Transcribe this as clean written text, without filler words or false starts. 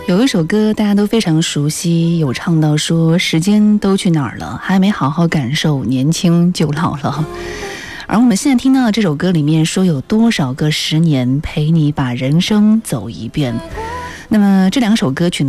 有一首歌大家都非常熟悉，有唱到说时间都去哪儿了，还没好好感受年轻就老了。而我们现在听到的这首歌里面说有多少个10年陪你把人生走一遍，那么这两首歌曲呢